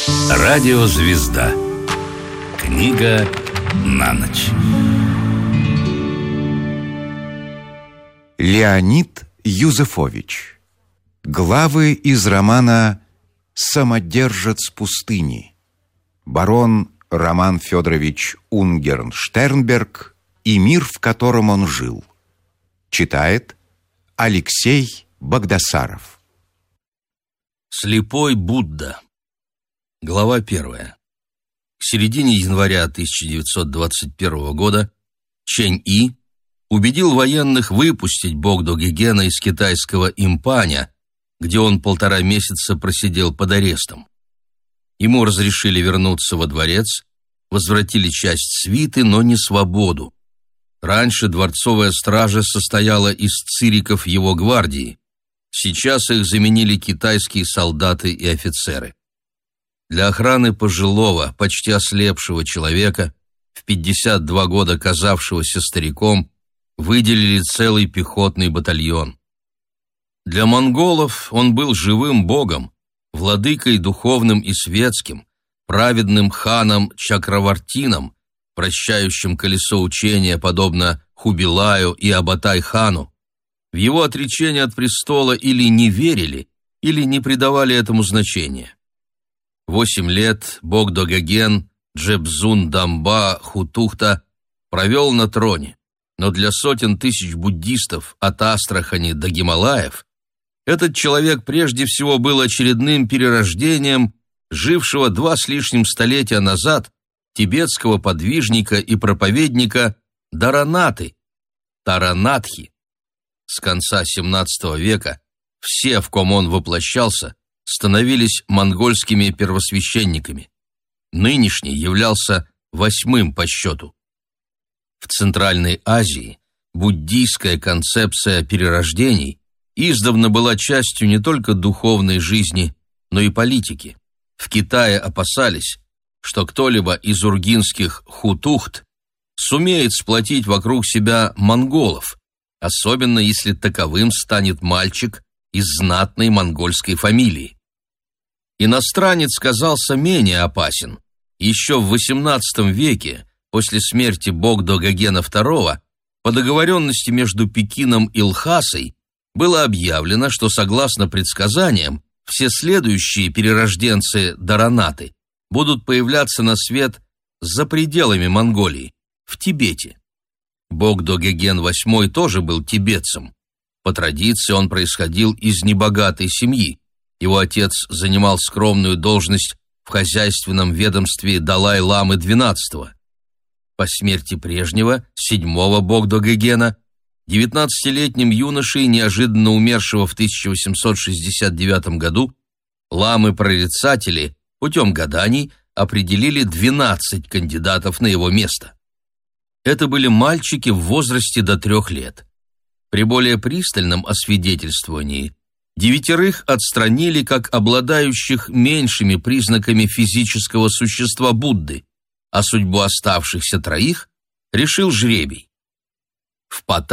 Радиозвезда. Книга на ночь. Леонид Юзефович. Главы из романа «Самодержец пустыни». Барон Роман Федорович Унгерн-Штернберг и мир, в котором он жил. Читает Алексей Багдасаров. Слепой Будда. Глава 1. К середине января 1921 года Чэнь-И убедил военных выпустить Богдо-Гегена из китайского Импаня, где он 1,5 месяца просидел под арестом. Ему разрешили вернуться во дворец, возвратили часть свиты, но не свободу. Раньше дворцовая стража состояла из цириков его гвардии. Сейчас их заменили китайские солдаты и офицеры. Для охраны пожилого, почти ослепшего человека, в 52 года казавшегося стариком, выделили целый пехотный батальон. Для монголов он был живым богом, владыкой духовным и светским, праведным ханом Чакравартином, прощающим колесо учения, подобно Хубилаю и Абатай-хану. В его отречение от престола или не верили, или не придавали этому значения. 8 лет Богдо-Геген Джебзун Дамба Хутухта провел на троне, но для сотен тысяч буддистов от Астрахани до Гималаев этот человек прежде всего был очередным перерождением жившего 2 с лишним столетия назад тибетского подвижника и проповедника Даранаты, Таранатхи. С конца XVII века все, в ком он воплощался, становились монгольскими первосвященниками. Нынешний являлся 8-м по счету. В Центральной Азии буддийская концепция перерождений издавна была частью не только духовной жизни, но и политики. В Китае опасались, что кто-либо из ургинских хутухт сумеет сплотить вокруг себя монголов, особенно если таковым станет мальчик из знатной монгольской фамилии. Иностранец казался менее опасен. Еще в XVIII веке, после смерти Богдо-Гегена II, по договоренности между Пекином и Лхасой было объявлено, что, согласно предсказаниям, все следующие перерожденцы Даранаты будут появляться на свет за пределами Монголии, в Тибете. Богдо-Геген VIII тоже был тибетцем. По традиции он происходил из небогатой семьи. Его отец занимал скромную должность в хозяйственном ведомстве Далай-ламы XII. По смерти прежнего, 7-го Богдо-Гегена, 19-летним юношей, неожиданно умершего в 1869 году, ламы-прорицатели путем гаданий определили 12 кандидатов на его место. Это были мальчики в возрасте до 3 лет. При более пристальном освидетельствовании 9 отстранили как обладающих меньшими признаками физического существа Будды, а судьбу оставшихся 3 решил жребий. В